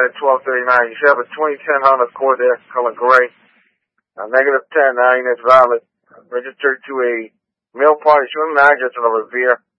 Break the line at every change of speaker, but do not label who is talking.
right at 1239. You should have a 2010 Honda Accord there, color gray. -10, 9 inch valid. Registered to a Mill Party, showing the address of the Revere.